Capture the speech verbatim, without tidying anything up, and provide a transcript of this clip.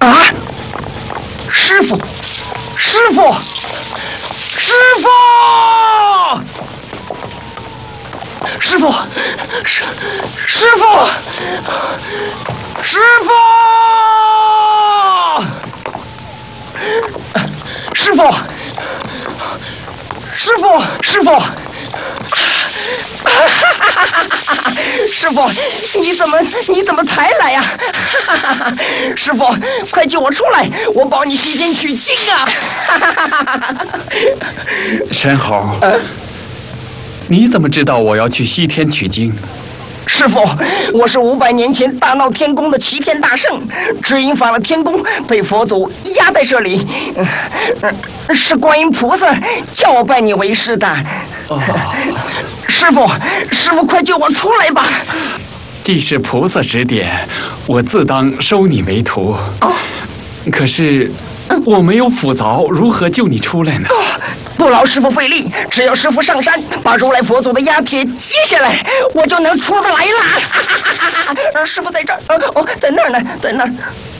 啊！师傅，师傅，师傅，师傅，师师傅，师傅，师傅，师傅，师傅。师傅，你怎么你怎么才来呀、啊？师傅，快救我出来！我保你西天取经啊！ 申猴，呃、你怎么知道我要去西天取经？ 师傅，我是五百年前大闹天宫的齐天大圣，只因犯了天宫，被佛祖压在这里。呃、是观音菩萨叫我拜你为师的。哦，师傅，师傅，快救我出来吧！ 既是菩萨指点，我自当收你为徒。哦，可是我没有斧凿，如何救你出来呢？哦， 不劳师傅费力，只要师傅上山把如来佛祖的压帖揭下来，我就能出得来了。师傅在这儿，哦，在那儿呢，在那儿。